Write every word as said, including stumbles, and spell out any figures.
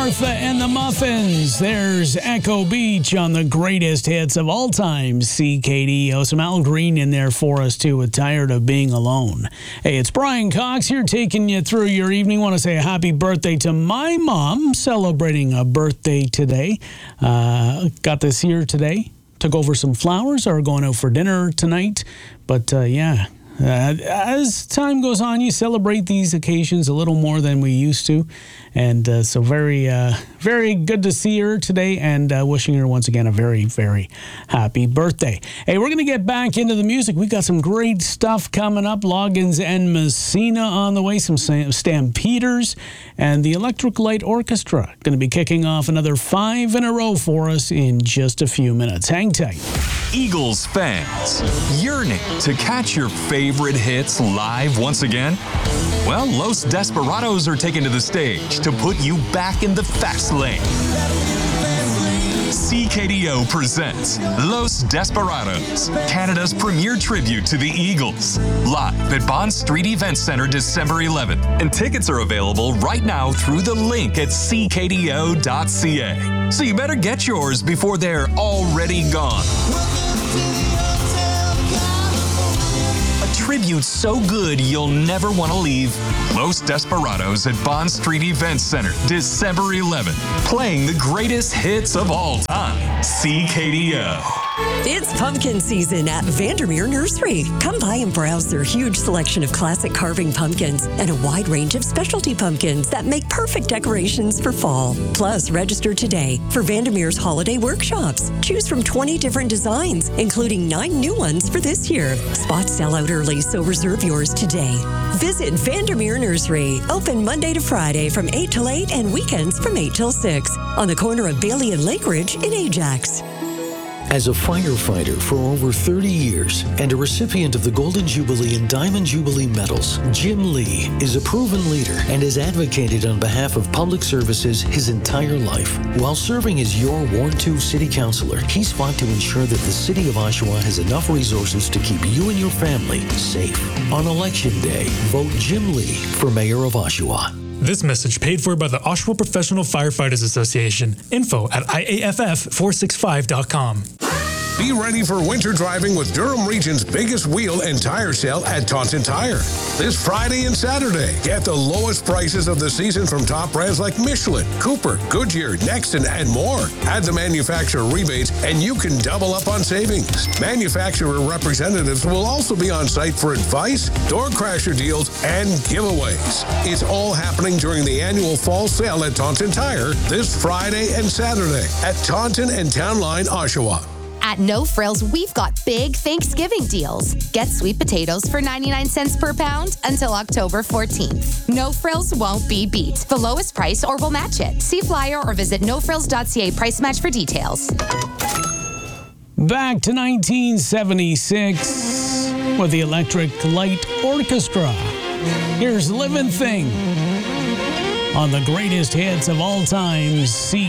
Martha and the Muffins. There's Echo Beach on the greatest hits of all time, C K D O. Some Al Green in there for us, too, with Tired of Being Alone. Hey, it's Brian Cox here taking you through your evening. Want to say a happy birthday to my mom, celebrating a birthday today. Uh, got this here today. Took over some flowers, are going out for dinner tonight. But, uh, yeah. Uh, as time goes on, you celebrate these occasions a little more than we used to. And uh, so very, uh, very good to see her today, and uh, wishing her once again a very, very happy birthday. Hey, we're going to get back into the music. We've got some great stuff coming up. Loggins and Messina on the way, some Stampeders, and the Electric Light Orchestra going to be kicking off another five in a row for us in just a few minutes. Hang tight. Eagles fans, yearning to catch your favorite hits live once again? Well, Los Desperados are taken to the stage to put you back in the fast lane. C K D O presents Los Desperados, Canada's premier tribute to the Eagles, live at Bond Street Event Center December eleventh. And tickets are available right now through the link at c k d o dot c a. So you better get yours before they're already gone. Tribute so good you'll never want to leave. Los Desperados at Bond Street Event Center, December eleventh. Playing the greatest hits of all time. C K D O. It's pumpkin season at Vandermeer Nursery. Come by and browse their huge selection of classic carving pumpkins and a wide range of specialty pumpkins that make perfect decorations for fall. Plus, register today for Vandermeer's holiday workshops. Choose from twenty different designs, including nine new ones for this year. Spots sell out early, so reserve yours today. Visit Vandermeer Nursery, open Monday to Friday from eight till eight and weekends from eight till six on the corner of Bailey and Lake Ridge in Ajax. As a firefighter for over thirty years and a recipient of the Golden Jubilee and Diamond Jubilee medals, Jim Lee is a proven leader and has advocated on behalf of public services his entire life. While serving as your Ward two City Councillor, he's fought to ensure that the City of Oshawa has enough resources to keep you and your family safe. On Election Day, vote Jim Lee for Mayor of Oshawa. This message paid for by the Oshawa Professional Firefighters Association. Info at I A F F four sixty-five dot com. Be ready for winter driving with Durham Region's biggest wheel and tire sale at Taunton Tire. This Friday and Saturday, get the lowest prices of the season from top brands like Michelin, Cooper, Goodyear, Nexton, and more. Add the manufacturer rebates and you can double up on savings. Manufacturer representatives will also be on site for advice, door crasher deals, and giveaways. It's all happening during the annual fall sale at Taunton Tire this Friday and Saturday at Taunton and Town Line, Oshawa. At No Frills, we've got big Thanksgiving deals. Get sweet potatoes for ninety-nine cents per pound until October fourteenth. No Frills won't be beat. The lowest price or we'll match it. See flyer or visit no frills dot c a price match for details. Back to nineteen seventy-six with the Electric Light Orchestra. Here's Living Thing on the greatest hits of all time, C